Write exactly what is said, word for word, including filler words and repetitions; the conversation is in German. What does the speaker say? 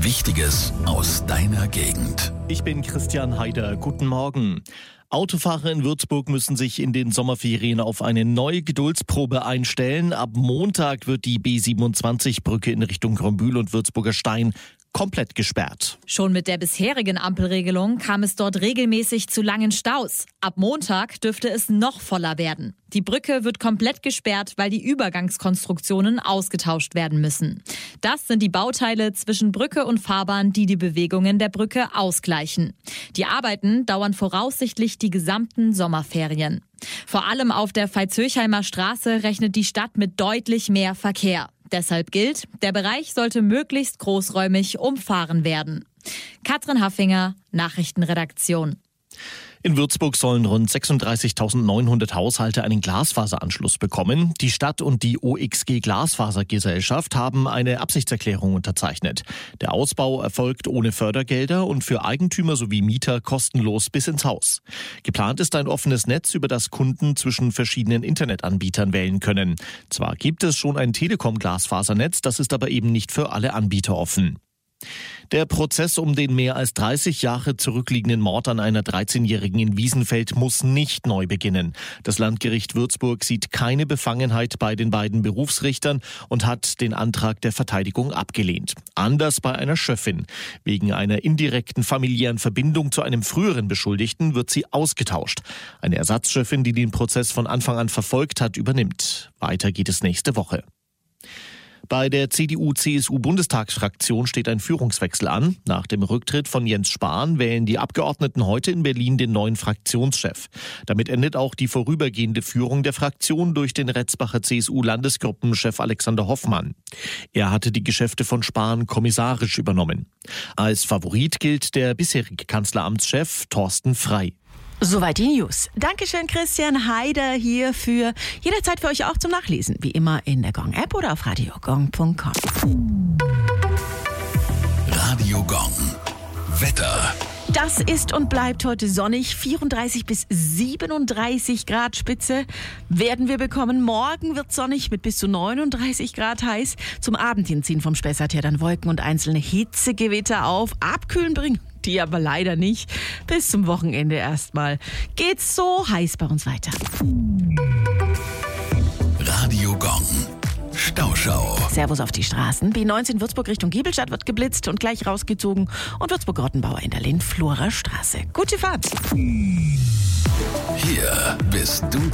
Wichtiges aus deiner Gegend. Ich bin Christian Heider. Guten Morgen. Autofahrer in Würzburg müssen sich in den Sommerferien auf eine neue Geduldsprobe einstellen. Ab Montag wird die B siebenundzwanzig-Brücke in Richtung Grönbühl und Würzburger Stein komplett gesperrt. Schon mit der bisherigen Ampelregelung kam es dort regelmäßig zu langen Staus. Ab Montag dürfte es noch voller werden. Die Brücke wird komplett gesperrt, weil die Übergangskonstruktionen ausgetauscht werden müssen. Das sind die Bauteile zwischen Brücke und Fahrbahn, die die Bewegungen der Brücke ausgleichen. Die Arbeiten dauern voraussichtlich die gesamten Sommerferien. Vor allem auf der Veitshöchheimer Straße rechnet die Stadt mit deutlich mehr Verkehr. Deshalb gilt, der Bereich sollte möglichst großräumig umfahren werden. Katrin Haffinger, Nachrichtenredaktion. In Würzburg sollen rund sechsunddreißigtausendneunhundert Haushalte einen Glasfaseranschluss bekommen. Die Stadt und die O X G Glasfasergesellschaft haben eine Absichtserklärung unterzeichnet. Der Ausbau erfolgt ohne Fördergelder und für Eigentümer sowie Mieter kostenlos bis ins Haus. Geplant ist ein offenes Netz, über das Kunden zwischen verschiedenen Internetanbietern wählen können. Zwar gibt es schon ein Telekom-Glasfasernetz, das ist aber eben nicht für alle Anbieter offen. Der Prozess um den mehr als dreißig Jahre zurückliegenden Mord an einer dreizehnjährigen in Wiesenfeld muss nicht neu beginnen. Das Landgericht Würzburg sieht keine Befangenheit bei den beiden Berufsrichtern und hat den Antrag der Verteidigung abgelehnt. Anders bei einer Schöffin. Wegen einer indirekten familiären Verbindung zu einem früheren Beschuldigten wird sie ausgetauscht. Eine Ersatzschöffin, die den Prozess von Anfang an verfolgt hat, übernimmt. Weiter geht es nächste Woche. Bei der C D U-C S U-Bundestagsfraktion steht ein Führungswechsel an. Nach dem Rücktritt von Jens Spahn wählen die Abgeordneten heute in Berlin den neuen Fraktionschef. Damit endet auch die vorübergehende Führung der Fraktion durch den Retzbacher C S U-Landesgruppenchef Alexander Hoffmann. Er hatte die Geschäfte von Spahn kommissarisch übernommen. Als Favorit gilt der bisherige Kanzleramtschef Thorsten Frey. Soweit die News. Dankeschön, Christian Heider hier für jederzeit für euch auch zum Nachlesen. Wie immer in der Gong-App oder auf radio gong punkt com. Radio Gong. Wetter. Das ist und bleibt heute sonnig. vierunddreißig bis siebenunddreißig Grad Spitze werden wir bekommen. Morgen wird sonnig mit bis zu neununddreißig Grad heiß. Zum Abend hin ziehen vom Spessart her dann Wolken und einzelne Hitzegewitter auf. Abkühlen bringen die aber leider nicht. Bis zum Wochenende erstmal geht's so heiß bei uns weiter. Radio Gong. Stauschau. Servus auf die Straßen. B neunzehn Würzburg Richtung Giebelstadt wird geblitzt und gleich rausgezogen. Und Würzburg-Rottenbauer in der Lindflurer Straße. Gute Fahrt. Hier bist du